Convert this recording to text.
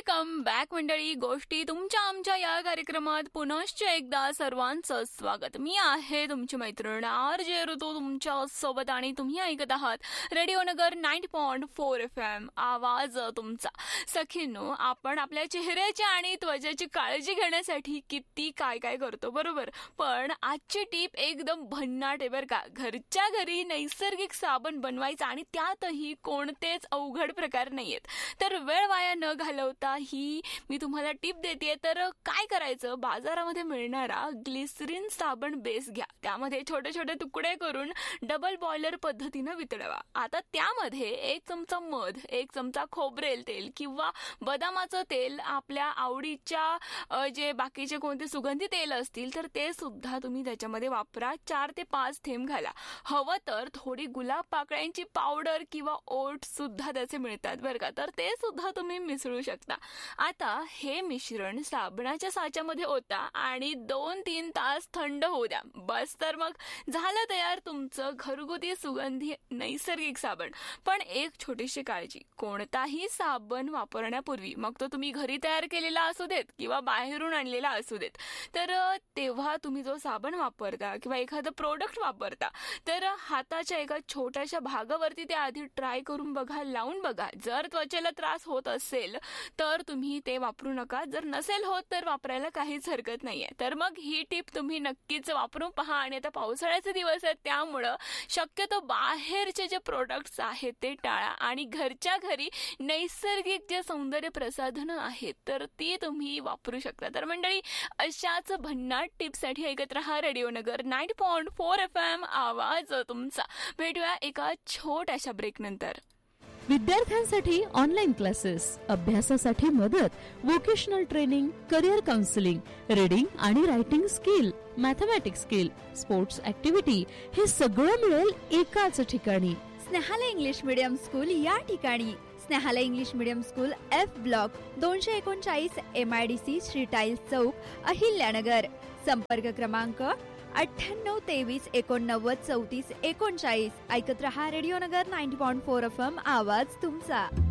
Welcome back मंडळी. गोष्टी तुमच्या आमच्या या कार्यक्रमात पुनश्च एकदा सर्वांचं स्वागत. मी आहे तुमची मैत्रीण RJ ऋतू तुमच्या सोबत आणि तुम्ही ऐकत आहात रेडिओ नगर 90.4 FM आवाज तुमचा. सखींनो, आपण आपल्या चेहऱ्याची आणि त्वचेची काळजी घेण्यासाठी किती काय काय करतो बरोबर, पण आजची टीप एकदम भन्नाट आहे बरं का. घरच्या घरी नैसर्गिक साबण बनवायचा आणि त्यातही कोणतेच अवघड प्रकार नाहीयेत. तर वेळ वाया न घालवता ही मी तुम्हाला टीप देते. तर काय करायचं, बाजारामध्ये मिळणारा ग्लिसरीन साबण बेस घ्या, त्यामध्ये छोटे छोटे तुकडे करून डबल बॉयलर पद्धतीनं वितळवा. आता त्यामध्ये 1 चमचा मध, 1 चमचा खोबरेल तेल किंवा बदामाचं तेल, आपल्या आवडीच्या जे बाकीचे कोणते सुगंधी तेल असतील तर ते सुद्धा तुम्ही त्याच्यामध्ये वापरा. 4 ते 5 थेंब घाला. हवं तर थोडी गुलाब पाकळ्यांची पावडर किंवा ओट सुद्धा त्याचे मिळतात बरं का, तर ते सुद्धा तुम्ही मिसळू शकता. आता हे मिश्रण साबणाच्या साच्यामध्ये ओता आणि 2-3 तास थंड होऊ द्या. बस, तर मग झालं तयार तुमचं घरगुती सुगंधी नैसर्गिक साबण. पण एक छोटीशी काळजी, कोणताही साबण वापरण्यापूर्वी, मग तो तुम्ही घरी तयार केलेला असू देत किंवा बाहेरून आणलेला असू देत, तर तेव्हा तुम्ही जो साबण वापरता किंवा एखादं प्रोडक्ट वापरता तर हाताच्या एका छोट्याशा भागावरती ते आधी ट्राय करून बघा, लावून बघा. जर त्वचेला त्रास होत असेल तर तुम्ही ते वापरू नका. जर नसेल होत तर वापरायला काहीच हरकत नाहीये. तर मग ही टीप तुम्ही नक्कीच वापरून पहा. आणि आता पावसाळ्याचे दिवस आहेत त्यामुळं शक्यतो बाहेरचे जे प्रोडक्ट्स आहेत ते टाळा आणि घरच्या घरी नैसर्गिक जे सौंदर्य प्रसाधनं आहेत तर ती तुम्ही वापरू शकता. तर मंडळी, अशाच भन्नाट टिप्ससाठी ऐकत रहा रेडिओ नगर 90.4 FM आवाज तुमचा. भेटूया एका छोट्याशा ब्रेक नंतर. विद्यार्थ्यांसाठी ऑनलाईन क्लासेस, अभ्यासासाठी मदत, vocational training, career counselling, reading आणि writing skill, mathematics skill, sports activity, हे सगळं मिळेल एकाच ठिकाणी. स्नेहालय इंग्लिश मीडियम स्कूल या ठिकाणी. Snehalaya English medium school F block 239 MIDC Shri tiles चौक, अहिल्यानगर. संपर्क क्रमांक 98 23 89 34 39. ऐकत रहा रेडिओ नगर 90.4 FM आवाज तुमचा.